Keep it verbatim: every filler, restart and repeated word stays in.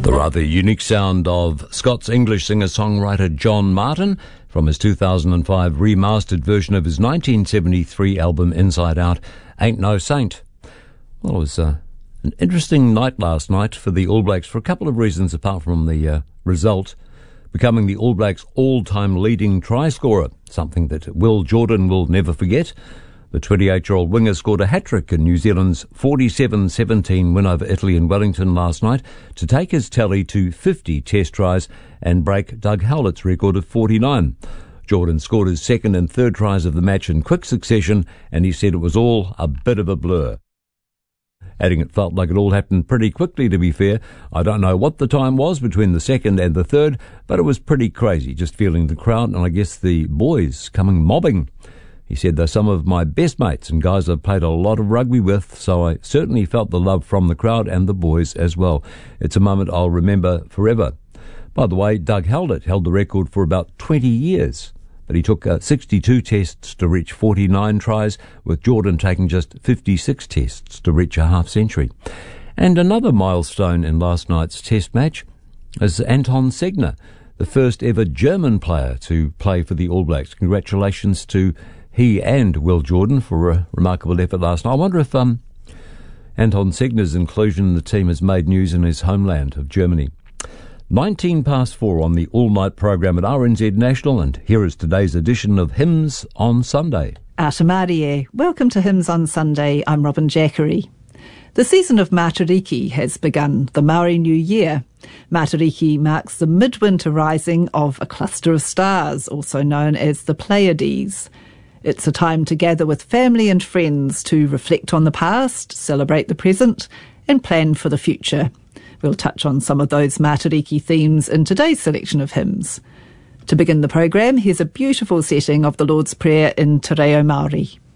The rather unique sound of Scots English singer-songwriter John Martin from his two thousand five remastered version of his nineteen seventy-three album Inside Out, Ain't No Saint. Well, it was uh, an interesting night last night for the All Blacks for a couple of reasons apart from the uh, result, becoming the All Blacks' all-time leading try scorer, something that Will Jordan will never forget. The twenty-eight-year-old winger scored a hat-trick in New Zealand's forty-seven seventeen win over Italy in Wellington last night to take his tally to fifty test tries and break Doug Howlett's record of forty-nine. Jordan scored his second and third tries of the match in quick succession, and he said it was all a bit of a blur. Adding it felt like it all happened pretty quickly, to be fair. I don't know what the time was between the second and the third, but it was pretty crazy, just feeling the crowd and I guess the boys coming mobbing. He said, they're some of my best mates and guys I've played a lot of rugby with, so I certainly felt the love from the crowd and the boys as well. It's a moment I'll remember forever. By the way, Doug Howlett held the record for about twenty years, but he took uh, sixty-two tests to reach forty-nine tries, with Jordan taking just fifty-six tests to reach a half century. And another milestone in last night's test match is Anton Segner, the first ever German player to play for the All Blacks. Congratulations to he and Will Jordan for a remarkable effort last night. I wonder if um, Anton Segner's inclusion in the team has made news in his homeland of Germany. nineteen past four on the all-night program at R N Z National, and here is today's edition of Hymns on Sunday. Ata Marie, welcome to Hymns on Sunday. I'm Robin Jackery. The season of Matariki has begun, the Maori New Year. Matariki marks the midwinter rising of a cluster of stars, also known as the Pleiades. It's a time to gather with family and friends to reflect on the past, celebrate the present, and plan for the future. We'll touch on some of those Matariki themes in today's selection of hymns. To begin the programme, here's a beautiful setting of the Lord's Prayer in Te Reo Māori.